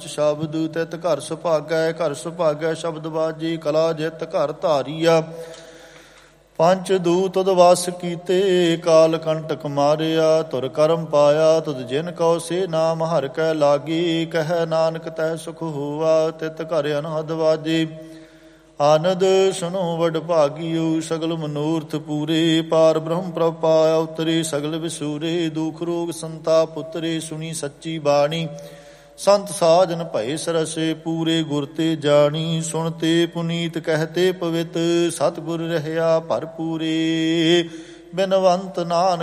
ਸ਼ਬਦ ਤਿਤ ਘਰ ਸੁਭਾਗੈ, ਘਰ ਸੁਭਾਗੈ ਸ਼ਬਦ ਬਾਜੀ, ਕਲਾ ਜਿਤ ਘਰ ਧਾਰੀਆ। ਪੰਚ ਦੂਤ ਤੁਧ ਵਸ ਕੀਤੇ, ਕਾਲ ਕੰਟਕ ਮਾਰਿਆ। ਤੁਰ ਕਰਮ ਪਾਇਆ ਤੁਧ ਜਿਨ ਕਉ, ਸੇ ਨਾਮ ਹਰਿ ਕੈ ਲਾਗੀ। ਕਹਿ ਨਾਨਕ ਤੈ ਸੁਖ ਹੋਆ, ਤਿਤ ਘਰ ਅਨਹਦ ਵਾਜੇ। ਆਨੰਦ ਸੁਨੋ ਵਡ ਭਾਗਿਓ, ਸਗਲ ਮਨੋਰਥ ਪੂਰੇ। ਪਾਰ ਬ੍ਰਹਮ ਪ੍ਰਭ ਪਾਇਆ ਉਤਰੇ, ਸਗਲ ਵਿਸੂਰੇ। ਦੁਖ ਰੋਗ ਸੰਤਾਪ ਉਤਰੇ, ਸੁਣੀ ਸੱਚੀ ਬਾਣੀ। ਸੰਤ ਸਾਜਨ ਭਏ ਸਰਸੇ, ਪੂਰੇ ਗੁਰ ਤੇ ਜਾਣੀ। ਸੁਣਤੇ ਪੁਨੀਤ ਕਹਤੇ ਪਵਿੱਤ, ਸਤਿਗੁਰ ਰਹਿਆ ਭਰਪੂਰੇ। ਬਿਨਵੰਤ ਨਾਨਕ